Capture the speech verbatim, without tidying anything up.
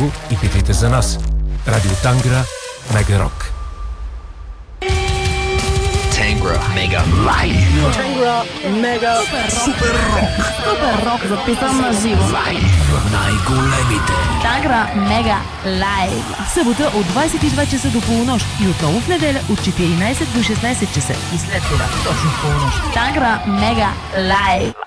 живо и питайте за нас. Радио Тангра, Мега Рок. Tangra Mega Live. Tangra Mega Super Rock. Супер рок, записан на живо. Live. Най-големите. Тангра Мега Лайв. Събота от двадесет и два часа до полунощ и отново в неделя от четиринадесет до шестнадесет часа. И след това точно в полунощ. Тангра Мега Лайв.